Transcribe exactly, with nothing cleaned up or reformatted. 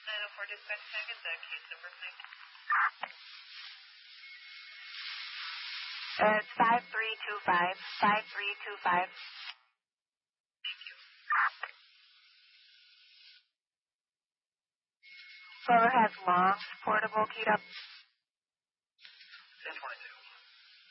nine oh four dispatch tag is the case number, please. Uh, it's five three two five, five three two five. Thank you. Whoever has long portable keyed up